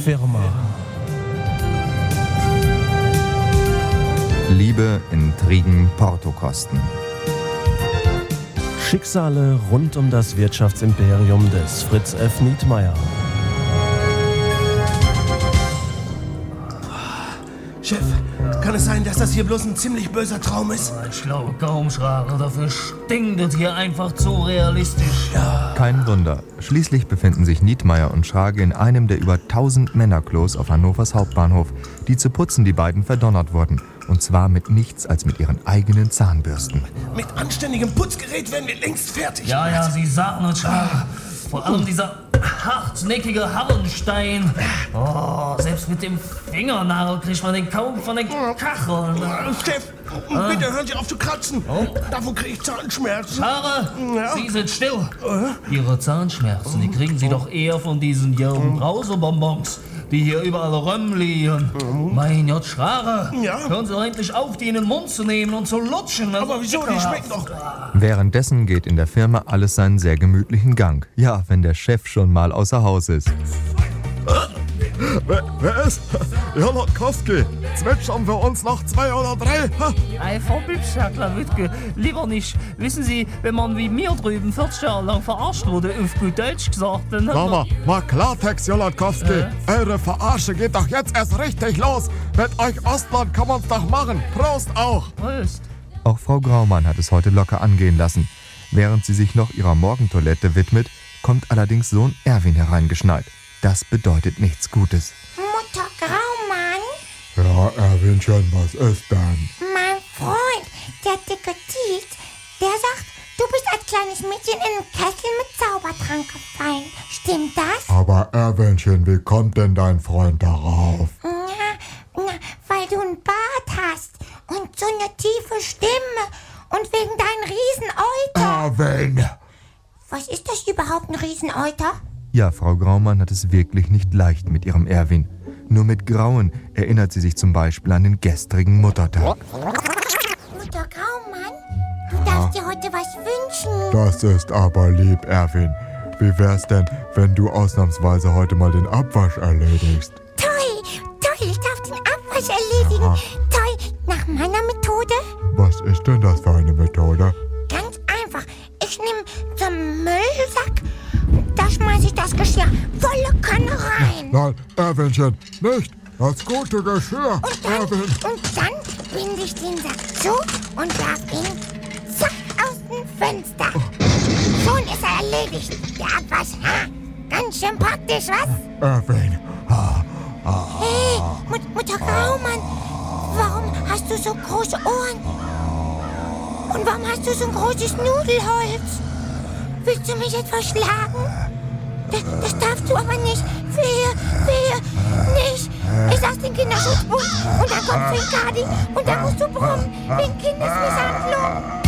Firma. Liebe, Intrigen, Portokosten. Schicksale rund um das Wirtschaftsimperium des Fritz F. Nietmeyer. Chef, kann es sein, dass das hier bloß ein ziemlich böser Traum ist? Ich glaube kaum, Schrager. Dafür stinkt es hier einfach zu realistisch. Kein Wunder. Schließlich befinden sich Nietmeyer und Schrage in einem der über 1000 Männerklos auf Hannovers Hauptbahnhof, die zu putzen die beiden verdonnert wurden. Und zwar mit nichts als mit ihren eigenen Zahnbürsten. Mit anständigem Putzgerät wären wir längst fertig. Ja, Sie sagen es, Schrager. Vor allem dieser hartnäckige Harrenstein. Oh, selbst mit dem Fingernagel kriegt man den kaum von den Kacheln. Chef, bitte hören Sie auf zu kratzen. Davon kriege ich Zahnschmerzen. Schrager, Sie sind still. Ihre Zahnschmerzen, die kriegen Sie doch eher von diesen Brausebonbons, die hier überall rumliegen. Mein Gott, Schrager, hören Sie endlich auf, die in den Mund zu nehmen und zu lutschen. Aber wieso? Die schmecken doch. Währenddessen geht in der Firma alles seinen sehr gemütlichen Gang. Ja, wenn der Chef schon mal außer Haus ist. Wer ist? Jolotkowski. Zwitschern wir uns noch 2 oder 3? Ei, Frau Bübsch, Herr Klawütke, lieber nicht. Wissen Sie, wenn man wie mir drüben 40 Jahre lang verarscht wurde, auf gut Deutsch gesagt, dann... Mal Klartext, Jolotkowski. Eure Verarsche geht doch jetzt erst richtig los. Mit euch Ostland kann man's doch machen. Prost auch. Prost. Auch Frau Graumann hat es heute locker angehen lassen. Während sie sich noch ihrer Morgentoilette widmet, kommt allerdings Sohn Erwin hereingeschneit. Das bedeutet nichts Gutes. Mutter Graumann? Ja, Erwinchen, was ist denn? Mein Freund, der dicke Tiet, der sagt, du bist als kleines Mädchen in einen Kessel mit Zaubertrank gefallen. Stimmt das? Aber Erwinchen, wie kommt denn dein Freund darauf? Na, weil du einen Bart hast und so eine tiefe Stimme und wegen deinem Rieseneuter. Erwin! Was ist das überhaupt, ein Rieseneuter? Ja, Frau Graumann hat es wirklich nicht leicht mit ihrem Erwin. Nur mit Grauen erinnert sie sich zum Beispiel an den gestrigen Muttertag. Mutter Graumann, du darfst dir heute was wünschen. Das ist aber lieb, Erwin. Wie wär's denn, wenn du ausnahmsweise heute mal den Abwasch erledigst? Toll, ich darf den Abwasch erledigen. Aha. Toll, nach meiner Methode? Was ist denn das für eine Methode? Ganz einfach. Ich nehme zum Müllsack, da schmeiße ich das Geschirr volle Kanne rein. Nein, Erwinchen, nicht! Das gute Geschirr, Erwin! Und dann binde ich den Sack zu und werf ihn zack aus dem Fenster. Schon ist er erledigt, der Abwasch. Ganz schön praktisch, was? Erwin! Hey, Mutter Graumann, warum hast du so große Ohren? Und warum hast du so ein großes Nudelholz? Willst du mich etwa schlagen? Das darfst du aber nicht. Wehe, nicht. Ich sag's den Kinderschutzbund und dann kommt Kadi und dann musst du brummen wegen Kindesmisshandlung.